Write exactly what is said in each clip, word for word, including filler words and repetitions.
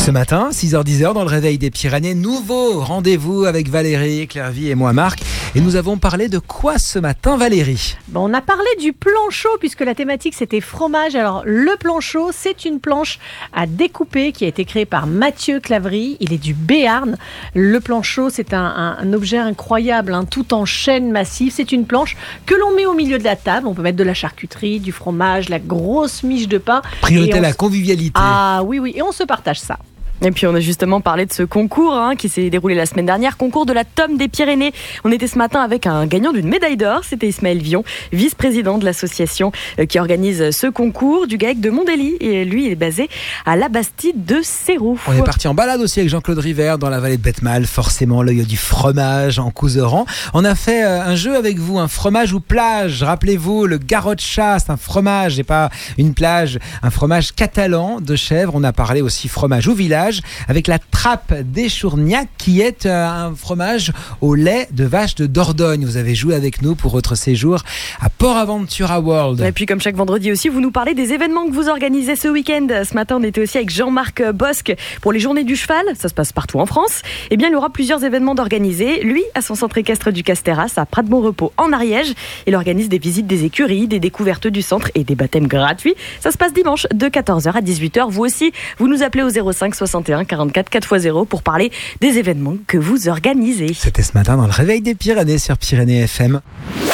Ce matin, six heures dix dans le réveil des Pyrénées, nouveau rendez-vous avec Valérie, Clairvy et moi Marc. Et nous avons parlé de quoi ce matin, Valérie ? Bon, on a parlé du planchot puisque la thématique c'était fromage. Alors le planchot, c'est une planche à découper qui a été créée par Mathieu Claverie. Il est du Béarn. Le planchot, c'est un, un, un objet incroyable, hein, tout en chaîne massive. C'est une planche que l'on met au milieu de la table. On peut mettre de la charcuterie, du fromage, la grosse miche de pain. Priorité à on... la convivialité. Ah oui, oui, et on se partage ça. Et puis on a justement parlé de ce concours hein, qui s'est déroulé la semaine dernière, concours de la Tome des Pyrénées. On était ce matin avec un gagnant d'une médaille d'or, c'était Ismaël Vion, vice-président de l'association qui organise ce concours du GAEC de Mondély. Et lui, il est basé à la Bastide de Céroux. On est parti en balade aussi avec Jean-Claude River dans la vallée de Betmal, forcément l'œil du fromage en Couserans. On a fait un jeu avec vous, un fromage ou plage. Rappelez-vous, le garrotcha, c'est un fromage et pas une plage, un fromage catalan de chèvre. On a parlé aussi fromage ou village avec la trappe des Chourgnacs qui est un fromage au lait de vache de Dordogne. Vous avez joué avec nous pour votre séjour à Port Aventura World. Et puis comme chaque vendredi aussi, vous nous parlez des événements que vous organisez ce week-end. Ce matin, on était aussi avec Jean-Marc Bosque pour les Journées du Cheval. Ça se passe partout en France. Eh bien, il y aura plusieurs événements d'organiser. Lui, à son centre équestre du Casterras, à Prat-de-Bon-Repos, en Ariège. Il organise des visites des écuries, des découvertes du centre et des baptêmes gratuits. Ça se passe dimanche de quatorze heures à dix-huit heures. Vous aussi, vous nous appelez au zéro cinq soixante et un quarante-quatre quatre fois zéro pour parler des événements que vous organisez. C'était ce matin dans le réveil des Pyrénées sur Pyrénées F M.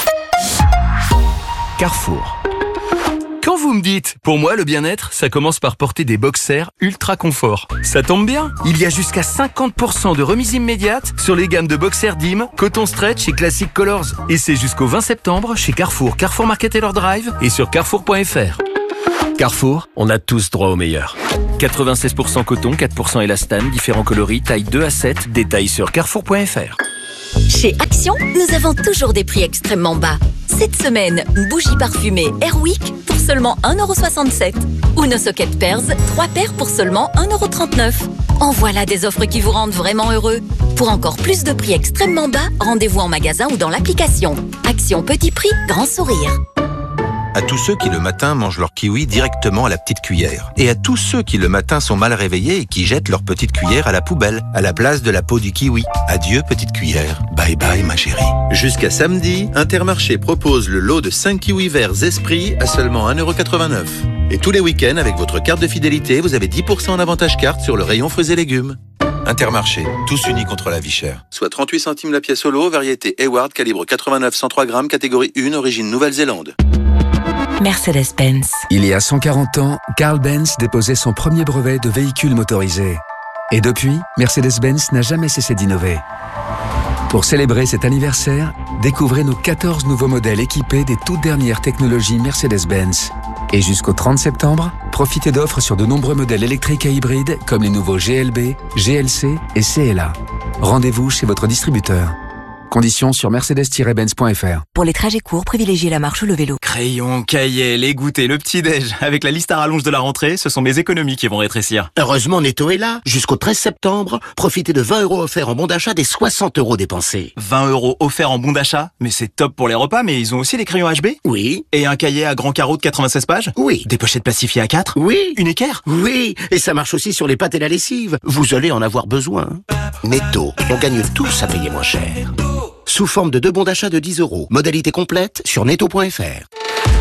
Carrefour. Quand vous me dites, pour moi le bien-être, ça commence par porter des boxers ultra confort. Ça tombe bien, il y a jusqu'à cinquante pour cent de remise immédiate sur les gammes de boxers D I M, Coton Stretch et Classic Colors. Et c'est jusqu'au vingt septembre chez Carrefour, Carrefour Market et leur Drive et sur carrefour point f r. Carrefour, on a tous droit au meilleur. quatre-vingt-seize pour cent coton, quatre pour cent élastane, différents coloris, taille deux à sept, détails sur carrefour point f r. Chez Action, nous avons toujours des prix extrêmement bas. Cette semaine, une bougie parfumée Airwick pour seulement un euro soixante-sept. Ou nos sockets Pearls, trois paires pour seulement un euro trente-neuf. En voilà des offres qui vous rendent vraiment heureux. Pour encore plus de prix extrêmement bas, rendez-vous en magasin ou dans l'application. Action petit prix, grand sourire. À tous ceux qui le matin mangent leur kiwi directement à la petite cuillère. Et à tous ceux qui le matin sont mal réveillés et qui jettent leur petite cuillère à la poubelle, à la place de la peau du kiwi. Adieu petite cuillère, bye bye ma chérie. Jusqu'à samedi, Intermarché propose le lot de cinq kiwis verts Esprit à seulement un euro quatre-vingt-neuf. Et tous les week-ends, avec votre carte de fidélité, vous avez dix pour cent en avantage carte sur le rayon fruits et légumes. Intermarché, tous unis contre la vie chère. Soit trente-huit centimes la pièce au lot, variété Hayward, calibre quatre-vingt-neuf cent trois grammes, catégorie un, origine Nouvelle-Zélande. Mercedes-Benz. Il y a cent quarante ans, Carl Benz déposait son premier brevet de véhicule motorisé. Et depuis, Mercedes-Benz n'a jamais cessé d'innover. Pour célébrer cet anniversaire, découvrez nos quatorze nouveaux modèles équipés des toutes dernières technologies Mercedes-Benz. Et jusqu'au trente septembre, profitez d'offres sur de nombreux modèles électriques et hybrides comme les nouveaux G L B, G L C et C L A. Rendez-vous chez votre distributeur. Conditions sur mercedes tiret benz point f r. Pour les trajets courts, privilégiez la marche ou le vélo. Crayon, cahier, les goûters, le petit-déj. Avec la liste à rallonge de la rentrée, ce sont mes économies qui vont rétrécir. Heureusement, Netto est là. Jusqu'au treize septembre, profitez de vingt euros offerts en bon d'achat des soixante euros dépensés. vingt euros offerts en bon d'achat? Mais c'est top pour les repas, mais ils ont aussi les crayons H B? Oui. Et un cahier à grand carreau de quatre-vingt-seize pages? Oui. Des pochettes plastifiées à quatre? Oui. Une équerre? Oui. Et ça marche aussi sur les pâtes et la lessive. Vous allez en avoir besoin. Netto, on gagne tous à payer moins cher. Sous forme de deux bons d'achat de dix euros. Modalité complète sur netto point f r.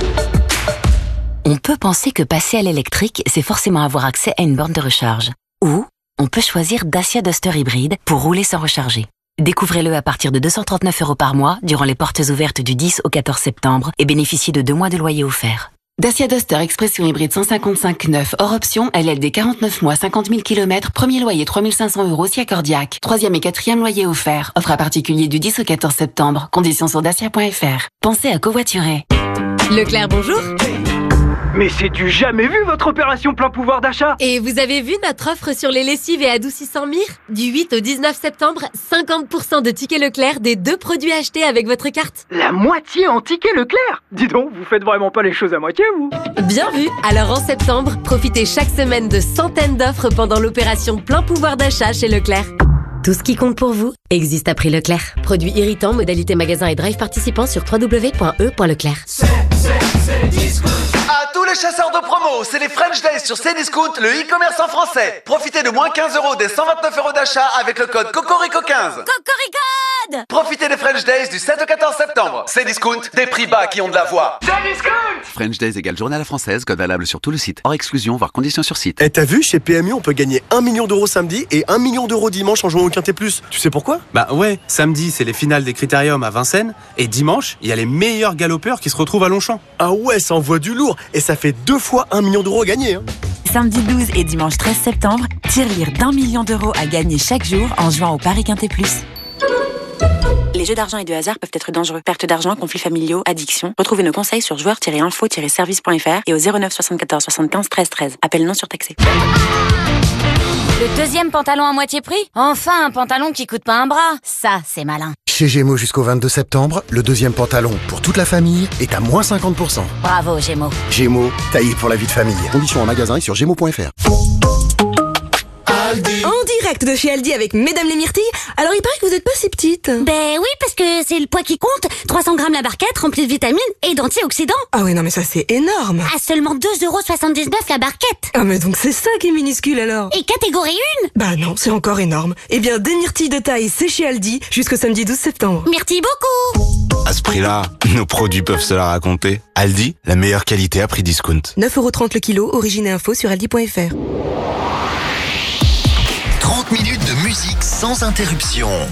On peut penser que passer à l'électrique, c'est forcément avoir accès à une borne de recharge. Ou on peut choisir Dacia Duster hybride pour rouler sans recharger. Découvrez-le à partir de deux cent trente-neuf euros par mois durant les portes ouvertes du dix au quatorze septembre et bénéficiez de deux mois de loyer offert. Dacia Duster Expression hybride cent cinquante-cinq neuf, hors option, L L D quarante-neuf mois, cinquante mille kilomètres, premier loyer trois mille cinq cents euros si accordiaque. Troisième et quatrième loyer offert. Offre à particulier du dix au quatorze septembre. Conditions sur dacia point f r. Pensez à covoiturer. Leclerc, bonjour. Mais c'est du jamais vu votre opération plein pouvoir d'achat. Et vous avez vu notre offre sur les lessives et adoucissants mire? Du huit au dix-neuf septembre, cinquante pour cent de tickets Leclerc des deux produits achetés avec votre carte. La moitié en tickets Leclerc? Dis donc, vous faites vraiment pas les choses à moitié, vous? Bien vu. Alors en septembre, profitez chaque semaine de centaines d'offres pendant l'opération plein pouvoir d'achat chez Leclerc. Tout ce qui compte pour vous existe à prix Leclerc. Produits irritants, modalité magasin et drive participants sur w w w point e point leclerc. C'est, c'est, c'est disco. À tous les chasseurs de promo, c'est les French Days sur Cdiscount, le e-commerce en français. Profitez de moins quinze euros des cent vingt-neuf euros d'achat avec le code COCORICO quinze. Cocoricode! Profitez des French Days du sept au quatorze septembre. Cdiscount, des prix bas qui ont de la voix. Cdiscount! French Days égale journée à la française, code valable sur tout le site. Hors exclusion, voire conditions sur site. Eh, t'as vu, chez P M U, on peut gagner un million d'euros samedi et un million d'euros dimanche en jouant au Quintet Plus. Tu sais pourquoi? Bah ouais, samedi, c'est les finales des Critériums à Vincennes. Et dimanche, il y a les meilleurs galopeurs qui se retrouvent à Longchamp. Ah ouais, ça envoie du lourd. Et ça fait deux fois un million d'euros à gagner. Hein. Samedi douze et dimanche treize septembre, tirelire d'un million d'euros à gagner chaque jour en jouant au Paris Quintet Plus. Les jeux d'argent et de hasard peuvent être dangereux. Perte d'argent, conflits familiaux, addiction. Retrouvez nos conseils sur joueurs tiret info tiret service point f r et au zéro neuf soixante-quatorze soixante-quinze treize treize. Appel non surtaxé. Le deuxième pantalon à moitié prix? Enfin, un pantalon qui coûte pas un bras. Ça, c'est malin. Chez Gémeaux jusqu'au vingt-deux septembre, le deuxième pantalon pour toute la famille est à moins cinquante pour cent. Bravo, Gémeaux. Gémeaux, taillé pour la vie de famille. Conditions en magasin et sur gémeaux point f r. En direct de chez Aldi avec Mesdames les Myrtilles. Alors il paraît que vous êtes pas si petite. Ben oui, parce que c'est le poids qui compte. trois cents grammes la barquette, remplie de vitamines et d'antioxydants. Ah ouais, non mais ça c'est énorme. À seulement deux euros soixante-dix-neuf la barquette. Ah mais donc c'est ça qui est minuscule alors. Et catégorie un. Bah non, c'est encore énorme. Eh bien, des myrtilles de taille, c'est chez Aldi jusqu'au samedi douze septembre. Merci beaucoup. À ce prix-là, nos produits peuvent se la raconter. Aldi, la meilleure qualité à prix discount. neuf euros trente le kilo, origine et info sur aldi point f r. trente minutes de musique sans interruption.